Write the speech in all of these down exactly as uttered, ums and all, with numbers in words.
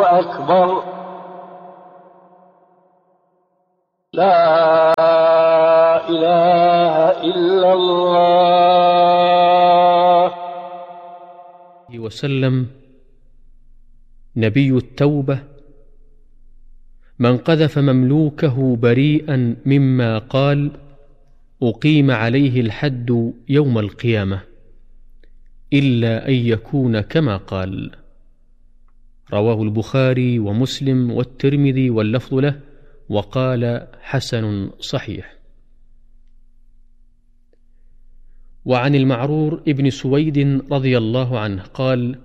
أكبر. لا إله إلا الله. وسلم نبي التوبة من قذف مملوكه بريئا مما قال أقيم عليه الحد يوم القيامة إلا أن يكون كما قال. رواه البخاري ومسلم والترمذي واللفظ له، وقال حسن صحيح. وعن المعرور ابن سويد رضي الله عنه قال: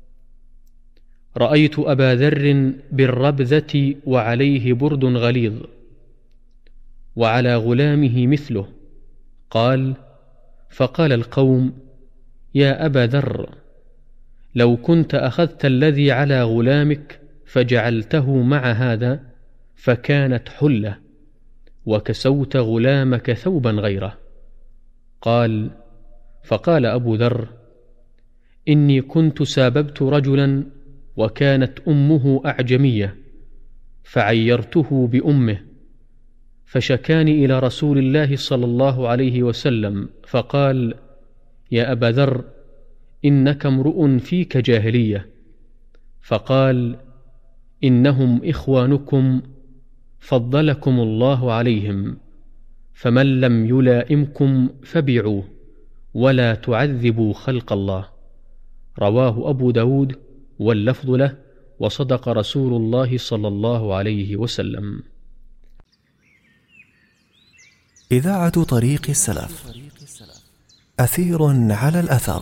رأيت أبا ذر بالربذة وعليه برد غليظ وعلى غلامه مثله. قال: فقال القوم: يا أبا ذر، لو كنت أخذت الذي على غلامك فجعلته مع هذا فكانت حلة، وكسوت غلامك ثوبا غيره. قال: فقال أبو ذر: إني كنت ساببت رجلا وكانت أمه أعجمية فعيرته بأمه، فشكاني إلى رسول الله صلى الله عليه وسلم فقال: يا أبا ذر، إنك امرؤ فيك جاهلية. فقال: إنهم إخوانكم فضلكم الله عليهم، فمن لم يلائمكم فبيعوه ولا تعذبوا خلق الله. رواه أبو داود واللفظ له، وصدق رسول الله صلى الله عليه وسلم. إذاعة طريق السلف، أثير على الأثر.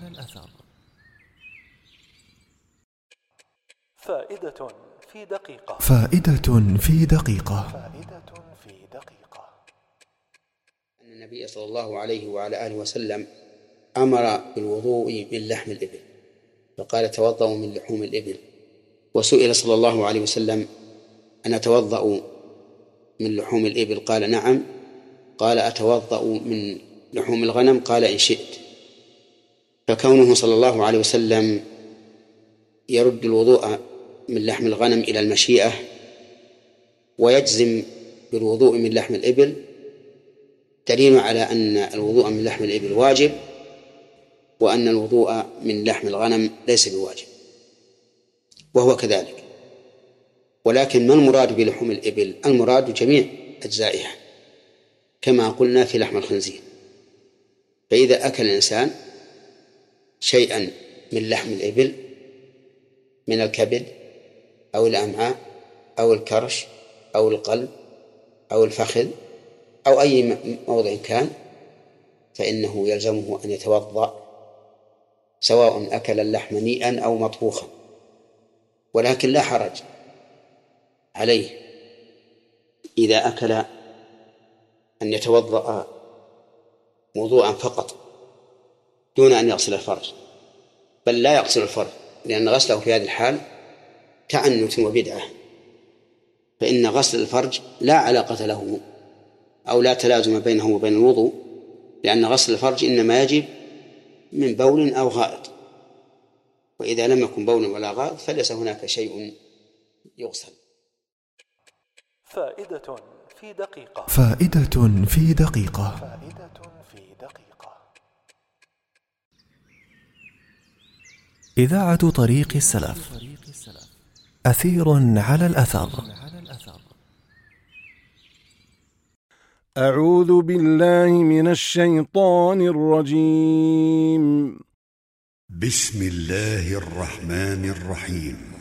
فائدة في دقيقة. فائدة في دقيقة. فائدة في دقيقة. أن النبي صلى الله عليه وعلى آله وسلم أمر بالوضوء من لحم الإبل، فقال: توضأوا من لحوم الإبل. وسئل صلى الله عليه وسلم: أنا أتوضأ من لحوم الإبل؟ قال: نعم. قال: أتوضأ من لحوم الغنم؟ قال: إن شئت. فكونه صلى الله عليه وسلم يرد الوضوء من لحم الغنم إلى المشيئة ويجزم بالوضوء من لحم الإبل دليل على أن الوضوء من لحم الإبل واجب، وأن الوضوء من لحم الغنم ليس بواجب، وهو كذلك. ولكن ما المراد بلحوم الإبل؟ المراد جميع أجزائها، كما قلنا في لحم الخنزير. فإذا أكل الإنسان شيئا من لحم الإبل من الكبد أو الأمعاء أو الكرش أو القلب أو الفخذ أو أي موضع كان، فإنه يلزمه أن يتوضأ، سواء أكل اللحم نيئا أو مطبوخا. ولكن لا حرج عليه إذا أكل أن يتوضأ وضوءا فقط دون أن يغسل الفرج، بل لا يغسل الفرج، لأن غسله في هذه الحال تعنت وبدعة. فإن غسل الفرج لا علاقة له أو لا تلازم بينه وبين الوضوء، لأن غسل الفرج إنما يجب من بول أو غائط، وإذا لم يكن بول ولا غائط فليس هناك شيء يغسل. فائدة في دقيقة. فائدة في دقيقة. فائدة في دقيقة. إذاعة طريق السلف، أثير على الأثر. أعوذ بالله من الشيطان الرجيم. بسم الله الرحمن الرحيم.